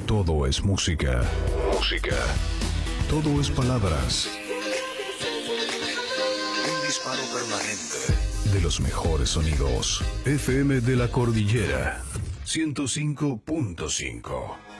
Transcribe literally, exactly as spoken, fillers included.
Todo es música. Música. Todo es palabras. Un disparo permanente de los mejores sonidos. F M de la Cordillera ciento cinco punto cinco.